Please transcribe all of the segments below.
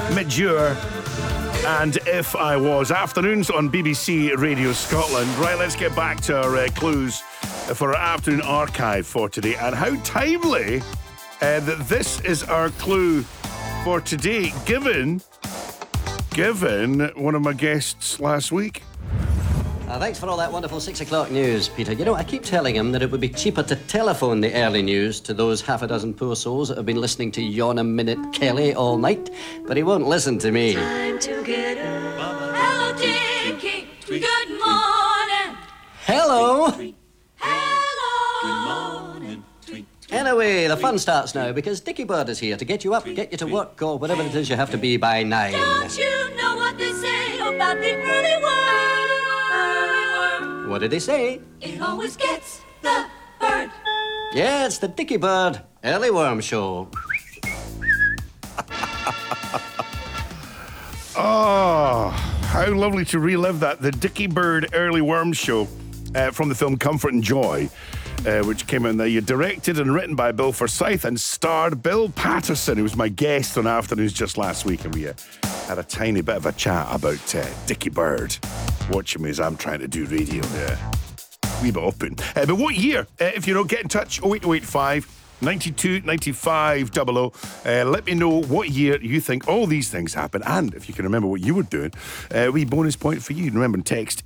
Midure and If I Was. Afternoons on BBC Radio Scotland. Right, let's get back to our clues for our afternoon archive for today. And how timely that this is our clue for today, given one of my guests last week. Thanks for all that wonderful 6 o'clock news, Peter. You know, I keep telling him that it would be cheaper to telephone the early news to those half a dozen poor souls that have been listening to Yawn a Minute Kelly all night, but he won't listen to me. Time to get up. Hello, Dickie. Good morning. Hello. Hello. Good morning. Anyway, the fun starts now because Dickie Bird is here to get you up, get you to work, or whatever it is you have to be by 9. Don't you know what they say about the early worm? What did he say? It always gets the bird. Yeah, it's the Dickie Bird Early Worm Show. Oh, how lovely to relive that. The Dickie Bird Early Worm Show from the film Comfort and Joy, which came out in the year. Directed and written by Bill Forsyth and starred Bill Patterson, who was my guest on Afternoons just last week. And we had a tiny bit of a chat about Dickie Bird. Watching me as I'm trying to do radio there. Wee bit open. But what year? If you know, get in touch. 08085 92 95 00. Let me know what year you think all these things happened, and if you can remember what you were doing, wee bonus point for you. Remember, text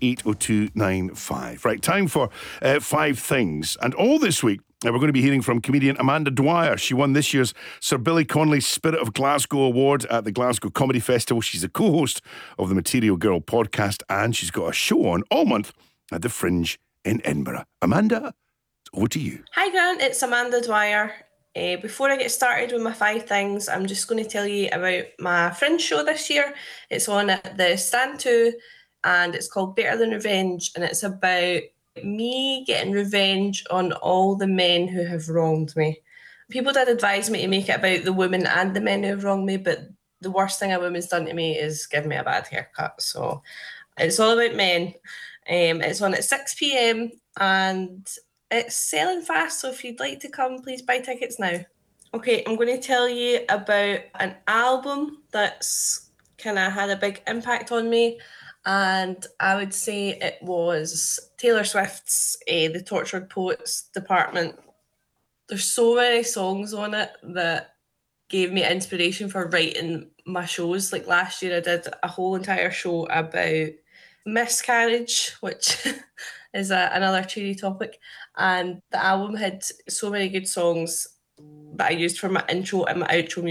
80295. Right, time for 5 things. And all this week, we're going to be hearing from comedian Amanda Dwyer. She won this year's Sir Billy Connolly Spirit of Glasgow Award at the Glasgow Comedy Festival. She's a co-host of the Material Girl podcast, and she's got a show on all month at the Fringe in Edinburgh. Amanda, over to you. Hi Grant, it's Amanda Dwyer. Before I get started with my 5 things, I'm just going to tell you about my Fringe show this year. It's on at the Stand 2, and it's called Better Than Revenge, and it's about me getting revenge on all the men who have wronged me. People did advise me to make it about the women and the men who have wronged me, but the worst thing a woman's done to me is give me a bad haircut. So it's all about men. It's on at 6 p.m. and it's selling fast, so if you'd like to come, please buy tickets now. Okay, I'm going to tell you about an album that's kind of had a big impact on me. And I would say it was Taylor Swift's The Tortured Poets Department. There's so many songs on it that gave me inspiration for writing my shows. Like last year I did a whole entire show about miscarriage, which is another cheery topic. And the album had so many good songs that I used for my intro and my outro music.